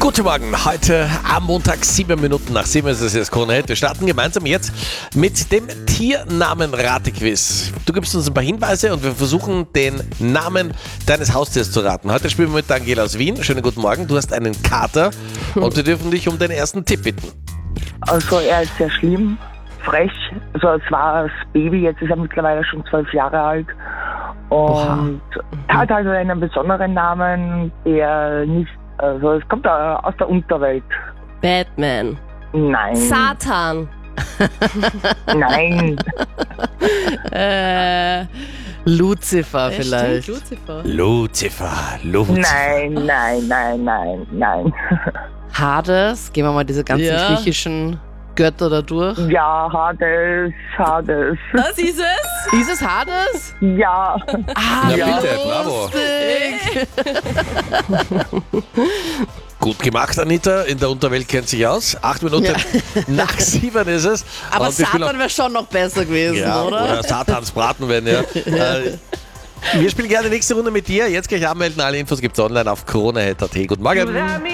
Guten Morgen, heute am Montag, 7 Minuten nach 7 ist es jetzt Krone Hit. Wir starten gemeinsam jetzt mit dem Tiernamen-Rate-Quiz. Du gibst uns ein paar Hinweise und wir versuchen, den Namen deines Haustiers zu raten. Heute spielen wir mit Daniela aus Wien. Schönen guten Morgen, du hast einen Kater und wir dürfen dich um den ersten Tipp bitten. Also er ist sehr schlimm, frech. Also es war das Baby, jetzt ist er mittlerweile schon 12 Jahre alt. Und er hat also einen besonderen Namen, der nicht, also es kommt aus der Unterwelt. Batman. Nein. Satan. Nein. Lucifer Vielleicht. vielleicht. Lucifer. Nein. Hades, gehen wir mal diese ganzen Ja. griechischen Götter da durch. Ja, Hades. Das ist es? Ist es Hades? Ja. Na bitte, bravo. Gut gemacht, Anita. In der Unterwelt kennt sich aus. 8 Minuten nach 7 ist es. Aber Und wir spielen Satan wäre schon noch besser gewesen, ja, oder? oder Satans Braten werden, ja. Wir spielen gerne die nächste Runde mit dir. Jetzt gleich anmelden. Alle Infos gibt's online auf kronehit.at. Guten Morgen.